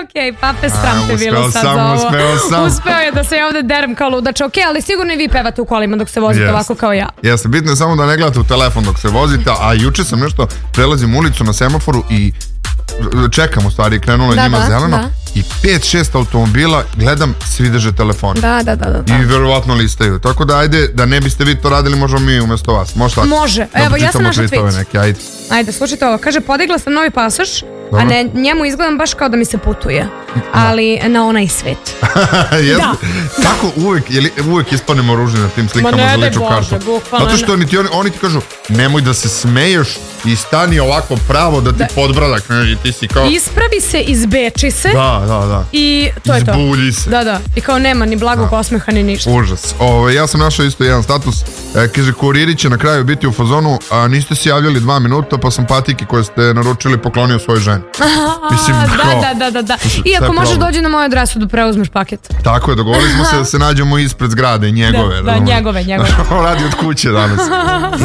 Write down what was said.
Okej, pape, sram te bilo sad za ovo. Uspeo je da se ja ovde derem kao ludač. Okej, ali sigurno i vi pevate u kolima dok se vozite ovako kao ja. Jeste, bitno je samo da ne gledate u telefon dok se vozite, a juče sam nešto, prelazim ulicu na semaforu i čekam, u stvari, krenulo je njima zeleno i 5-6 automobila, gledam, svi drže telefon. Da. I verovatno listaju. Tako da ajde, da ne biste vi to radili, možemo mi umjesto vas. Može. Evo, ja sam našla tweet. Ajde, slušajte ovo. Kaže, podigla sam novi pasoš, a ne, njemu izgledam baš kao da mi se putuje. Ali na onaj svet. Da. Tako uvek ispanemo ružni na tim slikama za ličnu kartu. Zato što oni ti kažu, nemoj da se smeješ i stani ovako pravo da ti podbradak, i ti si kao... Ispravi se, izbeči se. Da. I to je to. Izbulji se. Da. I kao nema ni blagog osmeha ni ništa. Užas. Ja sam našao isto jedan status. Kaže, kuriri će na kraju biti u fazonu, a niste se javljali 2 minuta, pa sam patike koje ste naručili poklonio svojoj ženi. Mislim, da. Iako možeš dođi na moju adresu da preuzmeš paket. Tako je, dogovorili smo se da se nađemo ispred zgrade, njegove. Da, njegove. Radi od kuće danas.